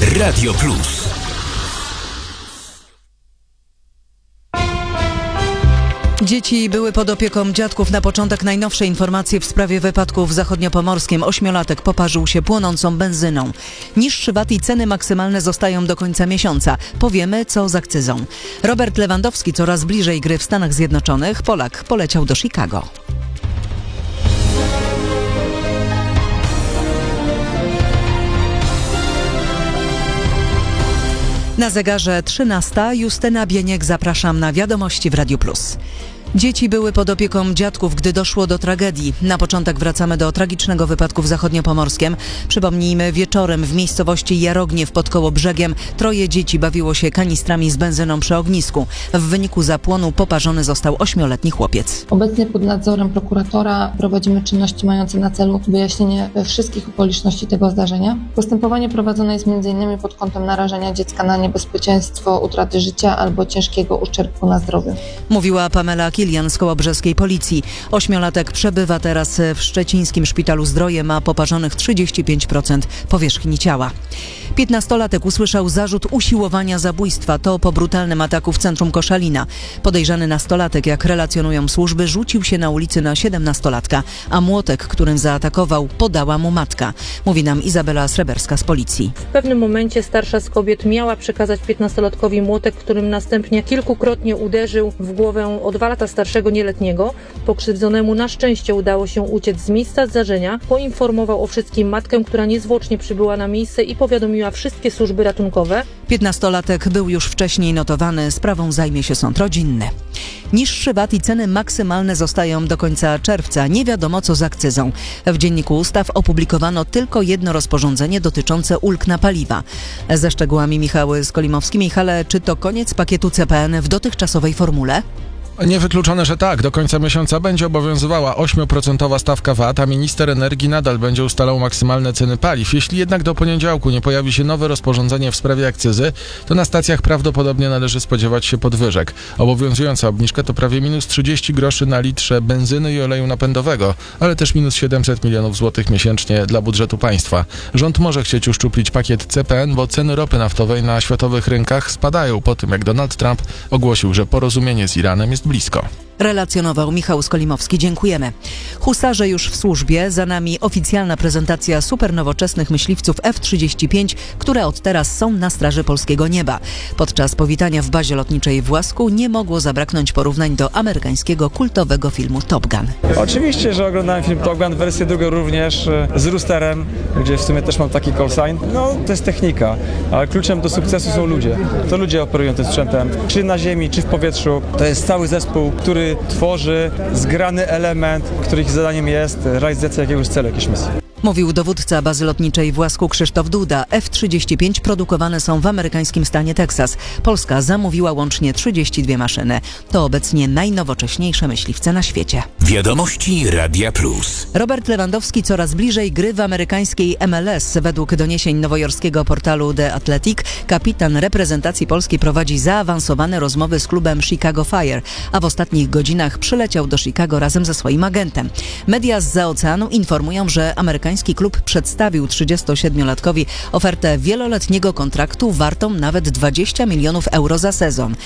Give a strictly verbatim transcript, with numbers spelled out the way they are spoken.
Radio Plus. Dzieci były pod opieką dziadków. Na początek najnowsze informacje w sprawie wypadku w zachodniopomorskim. Ośmiolatek poparzył się płonącą benzyną. Niższy V A T i ceny maksymalne zostają do końca miesiąca. Powiemy, co z akcyzą. Robert Lewandowski coraz bliżej gry w Stanach Zjednoczonych. Polak poleciał do Chicago. Na zegarze trzynasta. Justyna Bieniek, zapraszam na wiadomości w Radiu Plus. Dzieci były pod opieką dziadków, gdy doszło do tragedii. Na początek wracamy do tragicznego wypadku w zachodniopomorskiem. Przypomnijmy, wieczorem w miejscowości Jarogniew pod Kołobrzegiem troje dzieci bawiło się kanistrami z benzyną przy ognisku. W wyniku zapłonu poparzony został ośmioletni chłopiec. Obecnie pod nadzorem prokuratora prowadzimy czynności mające na celu wyjaśnienie wszystkich okoliczności tego zdarzenia. Postępowanie prowadzone jest między innymi pod kątem narażenia dziecka na niebezpieczeństwo utraty życia albo ciężkiego uszczerbku na zdrowiu. Mówiła Pamela Kilian z kołobrzeskiej policji. Ośmiolatek przebywa teraz w szczecińskim szpitalu Zdroje, ma poparzonych trzydzieści pięć procent powierzchni ciała. Piętnastolatek usłyszał zarzut usiłowania zabójstwa. To po brutalnym ataku w centrum Koszalina. Podejrzany nastolatek, jak relacjonują służby, rzucił się na ulicy na siedemnastolatka, a młotek, którym zaatakował, podała mu matka. Mówi nam Izabela Sreberska z policji. W pewnym momencie starsza z kobiet miała przekazać piętnastolatkowi młotek, którym następnie kilkukrotnie uderzył w głowę o dwa lata starszego nieletniego. Pokrzywdzonemu na szczęście udało się uciec z miejsca zdarzenia. Poinformował o wszystkim matkę, która niezwłocznie przybyła na miejsce i powiadomiła wszystkie służby ratunkowe. Piętnastolatek był już wcześniej notowany. Sprawą zajmie się sąd rodzinny. Niższy V A T i ceny maksymalne zostają do końca czerwca. Nie wiadomo, co z akcyzą. W Dzienniku Ustaw opublikowano tylko jedno rozporządzenie dotyczące ulg na paliwa. Ze szczegółami Michał Skolimowski. Michale, czy to koniec pakietu C P N w dotychczasowej formule? Niewykluczone, że tak. Do końca miesiąca będzie obowiązywała ośmioprocentowa stawka V A T, a minister energii nadal będzie ustalał maksymalne ceny paliw. Jeśli jednak do poniedziałku nie pojawi się nowe rozporządzenie w sprawie akcyzy, to na stacjach prawdopodobnie należy spodziewać się podwyżek. Obowiązująca obniżka to prawie minus trzydzieści groszy na litrze benzyny i oleju napędowego, ale też minus siedemset milionów złotych miesięcznie dla budżetu państwa. Rząd może chcieć uszczuplić pakiet C P N, bo ceny ropy naftowej na światowych rynkach spadają po tym, jak Donald Trump ogłosił, że porozumienie z Iranem jest blisko. Relacjonował Michał Skolimowski. Dziękujemy. Husarze już w służbie. Za nami oficjalna prezentacja supernowoczesnych myśliwców F trzydzieści pięć, które od teraz są na straży polskiego nieba. Podczas powitania w bazie lotniczej w Łasku nie mogło zabraknąć porównań do amerykańskiego kultowego filmu Top Gun. Oczywiście, że oglądałem film Top Gun, wersję drugą również z Roosterem, gdzie w sumie też mam taki call sign. No, to jest technika, ale kluczem do sukcesu są ludzie. To ludzie operują tym sprzętem, czy na ziemi, czy w powietrzu. To jest cały zespół, który tworzy zgrany element, których zadaniem jest realizacja jakiegoś celu, jakiejś misji. Mówił dowódca bazy lotniczej w Łasku Krzysztof Duda. F trzydzieści pięć produkowane są w amerykańskim stanie Teksas. Polska zamówiła łącznie trzydzieści dwie maszyny. To obecnie najnowocześniejsze myśliwce na świecie. Wiadomości Radia Plus. Robert Lewandowski coraz bliżej gry w amerykańskiej M L S. Według doniesień nowojorskiego portalu The Athletic, kapitan reprezentacji Polski prowadzi zaawansowane rozmowy z klubem Chicago Fire, a w ostatnich godzinach przyleciał do Chicago razem ze swoim agentem. Media zza oceanu informują, że amerykański klub przedstawił trzydziestosiedmiolatkowi ofertę wieloletniego kontraktu wartą nawet dwadzieścia milionów euro za sezon.